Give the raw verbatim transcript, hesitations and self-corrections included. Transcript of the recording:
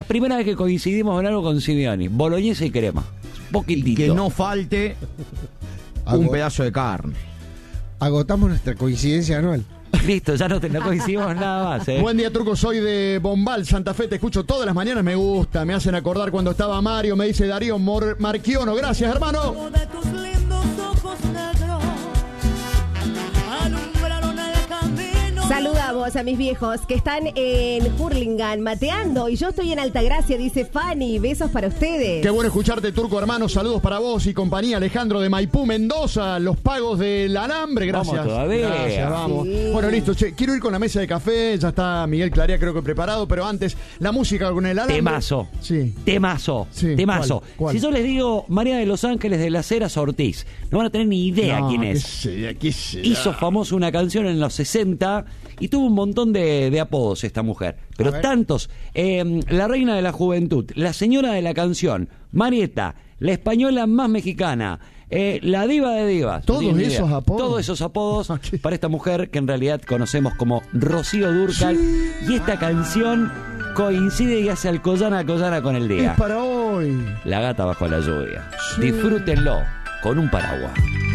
primera vez que coincidimos en algo con Simeoni. Boloñesa y crema. Poquitito. Que no falte un pedazo de carne. Agotamos nuestra coincidencia anual. Listo, ya no, te, no coincidimos nada más, ¿eh? Buen día, Turco, soy de Bombal, Santa Fe, te escucho todas las mañanas, me gusta, me hacen acordar cuando estaba Mario, me dice Darío Mor Marchiono, gracias, hermano. Saludamos a mis viejos que están en Hurlingham mateando y yo estoy en Altagracia, dice Fanny. Besos para ustedes. Qué bueno escucharte, Turco, hermano. Saludos para vos y compañía. Alejandro de Maipú, Mendoza. Los pagos del alambre, gracias. Vamos todavía. Gracias, vamos. Sí. Bueno, listo. Che, quiero ir con la mesa de café. Ya está Miguel Clarea, creo que preparado. Pero antes, la música con el alambre. Temazo. Sí. Temazo. Sí, Temazo. ¿cuál? ¿Cuál? Si yo les digo María de los Ángeles de las Heras Ortiz, no van a tener ni idea No, quién qué es. será, qué será. Hizo famoso una canción en los sesenta y tuvo un montón de, de apodos esta mujer. Pero tantos. Eh, la reina de la juventud, la señora de la canción, Marieta, la española más mexicana, eh, la diva de divas. Todos No tienen esos idea. apodos. Todos esos apodos para esta mujer que en realidad conocemos como Rocío Dúrcal. Sí. Y esta canción coincide y hace alcoyana alcoyana con el día. Es para hoy. La gata bajo la lluvia. Sí. Disfrútenlo con un paraguas.